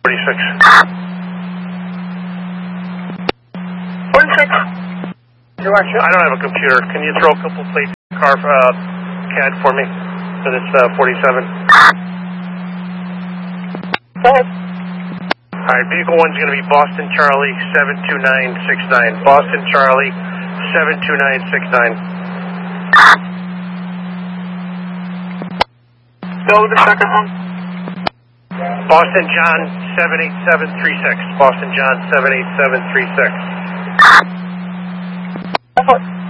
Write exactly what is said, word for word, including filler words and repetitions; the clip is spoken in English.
forty-six. forty-six. Direction. I don't have a computer. Can you throw a couple plates car uh, C A D for me for this uh, forty-seven? Go ahead. All right, vehicle one's going to be Boston Charlie seven two nine six nine. Boston Charlie seven two nine six nine. Go with the second one. Boston John seven eight seven three six. Boston John seven eight seven three six. Go for it.